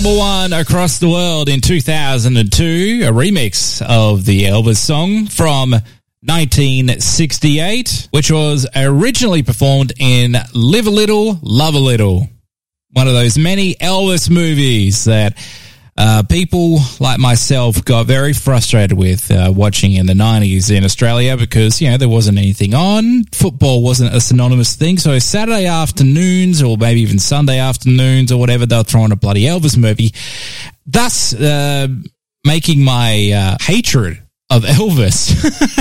Number one across the world in 2002, a remix of the Elvis song from 1968, which was originally performed in Live a Little, Love a Little, one of those many Elvis movies that people like myself got very frustrated with watching in the 90s in Australia because, you know, there wasn't anything on. Football wasn't a synonymous thing. So Saturday afternoons or maybe even Sunday afternoons or whatever, they'll throw on a bloody Elvis movie. Thus, making my hatred of Elvis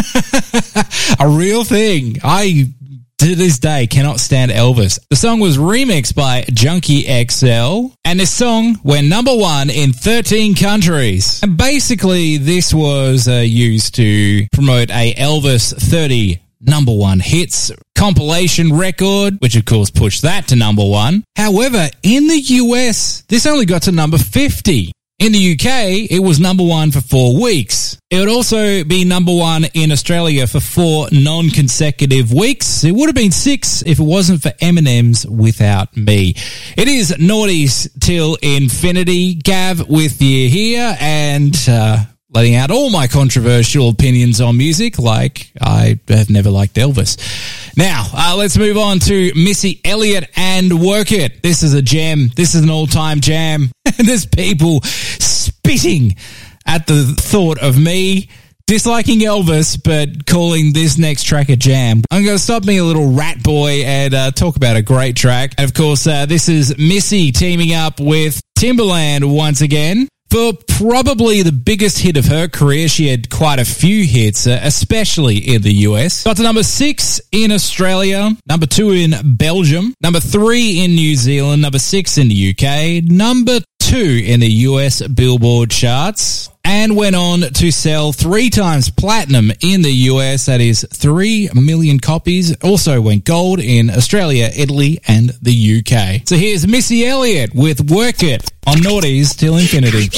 a real thing. I, to this day, cannot stand Elvis. The song was remixed by Junkie XL, and this song went number one in 13 countries. And basically, this was used to promote a Elvis 30 number one hits compilation record, which of course pushed that to number one. However, in the US, this only got to number 50. In the UK, it was number one for 4 weeks. It would also be number one in Australia for 4 non-consecutive weeks. It would have been 6 if it wasn't for Eminem's Without Me. It is Naughties Till Infinity. Gav with you here and letting out all my controversial opinions on music, like I have never liked Elvis. Now, let's move on to Missy Elliott and Work It. This is a gem. This is an all-time jam. There's people spitting at the thought of me disliking Elvis, but calling this next track a jam. I'm going to stop being a little rat boy and talk about a great track. And of course, this is Missy teaming up with Timbaland once again. For probably the biggest hit of her career, she had quite a few hits, especially in the US. Got to number 6 in Australia, number 2 in Belgium, number 3 in New Zealand, number 6 in the UK, number 2 in the US Billboard charts, and went on to sell 3 times platinum in the US, that is 3 million copies. Also went gold in Australia, Italy, and the UK. So here's Missy Elliott with Work It on Naughties Till Infinity.